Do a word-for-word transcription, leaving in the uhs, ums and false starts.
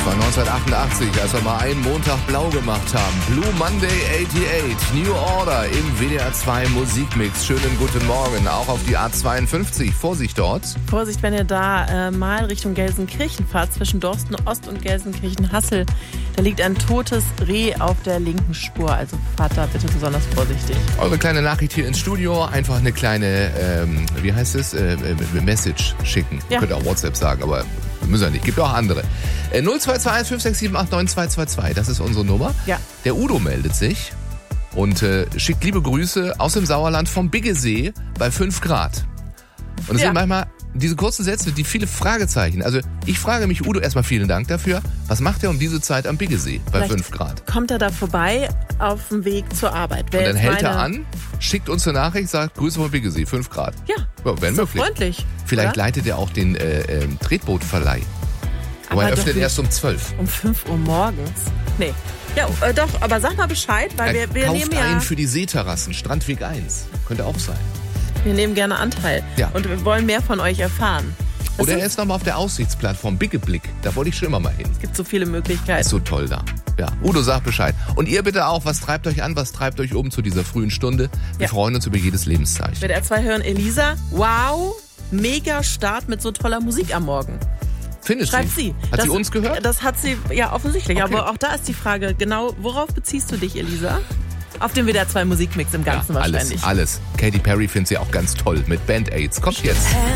Das war neunzehnhundertachtundachtzig, als wir mal einen Montag blau gemacht haben. Blue Monday achtundachtzig, New Order im W D R zwei Musikmix. Schönen guten Morgen, auch auf die A zweiundfünfzig. Vorsicht dort. Vorsicht, wenn ihr da äh, mal Richtung Gelsenkirchen fahrt, zwischen Dorsten Ost und Gelsenkirchen-Hassel. Da liegt ein totes Reh auf der linken Spur. Also fahrt da bitte besonders vorsichtig. Eure kleine Nachricht hier ins Studio. Einfach eine kleine, ähm, wie heißt es, äh, äh, Message schicken. Ja. Könnt ihr auch WhatsApp sagen, aber müssen wir nicht. Gibt auch andere. Äh, null zwei zwei eins fünf sechs sieben acht neun zwei zwei zwei, das ist unsere Nummer. Ja. Der Udo meldet sich und äh, schickt liebe Grüße aus dem Sauerland vom Biggesee bei fünf Grad. Und es ja. sind manchmal diese kurzen Sätze, die viele Fragezeichen. Also ich frage mich, Udo, erstmal vielen Dank dafür. Was macht er um diese Zeit am Biggesee bei fünf Grad? Kommt er da vorbei auf dem Weg zur Arbeit? Und dann hält er an, schickt uns eine Nachricht, sagt Grüße vom Biggesee, fünf Grad. Ja, ja wenn so möglich. Freundlich. Vielleicht oder? leitet er auch den äh, äh, Tretbootverleih. Aber er öffnet erst um zwölf. Um fünf Uhr morgens? Nee. Ja, äh, doch, aber sag mal Bescheid, weil er wir, wir kauft nehmen ja... ein für die Seeterrassen, Strandweg eins. Könnte auch sein. Wir nehmen gerne Anteil. Ja. Und wir wollen mehr von euch erfahren. Das Oder er ist nochmal auf der Aussichtsplattform Bigge Blick. Da wollte ich schon immer mal hin. Es gibt so viele Möglichkeiten. Ist so toll da. Ja, Udo sagt Bescheid. Und ihr bitte auch, was treibt euch an, was treibt euch um zu dieser frühen Stunde? Wir ja. freuen uns über jedes Lebenszeichen. Mit R zwei hören Elisa. Wow, mega Start mit so toller Musik am Morgen. Findet Schreibt sie? sie. Hat das, sie uns gehört? Das hat sie, ja offensichtlich. Okay. Aber auch da ist die Frage, genau, worauf beziehst du dich, Elisa? Auf den W D R zwei Musikmix im Ganzen ja, wahrscheinlich. Alles, alles. Katy Perry findet sie auch ganz toll mit Band-Aids. Kommt jetzt.